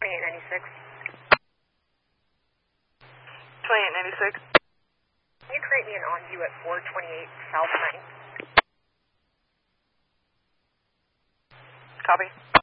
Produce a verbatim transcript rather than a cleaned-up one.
twenty-eight ninety-six. twenty-eight ninety-six. Can you create me an on-view at four twenty-eight South ninth? Copy.